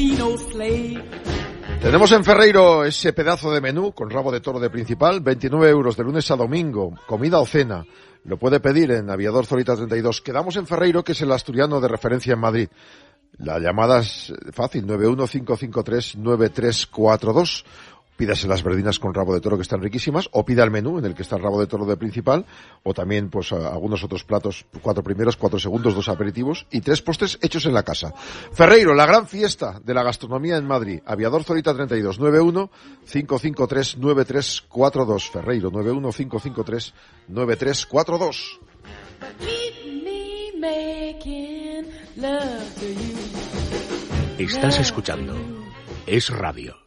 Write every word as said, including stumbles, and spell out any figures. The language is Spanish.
Tenemos en Ferreiro ese pedazo de menú con rabo de toro de principal, veintinueve euros de lunes a domingo, comida o cena. Lo puede pedir en Aviador Zorita treinta y dos. Quedamos en Ferreiro, que es el asturiano de referencia en Madrid. La llamada es fácil, nueve uno cinco cinco tres nueve tres cuatro dos. Pídase las verdinas con rabo de toro, que están riquísimas, o pida el menú en el que está el rabo de toro de principal, o también pues algunos otros platos, cuatro primeros, cuatro segundos, dos aperitivos y tres postres hechos en la casa. Ferreiro, la gran fiesta de la gastronomía en Madrid. Aviador Zorita treinta y dos, nueve uno cinco cinco tres nueve tres cuatro dos. Ferreiro, nueve uno cinco cinco tres nueve tres cuatro dos. Estás escuchando Es Radio.